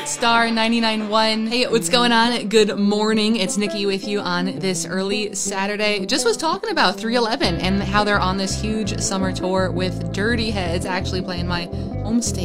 Star 99.1. Hey, what's going on? Good morning. It's Nikki with you on this early Saturday. Just was talking about 311 and how they're on this huge summer tour with Dirty Heads, actually playing my home state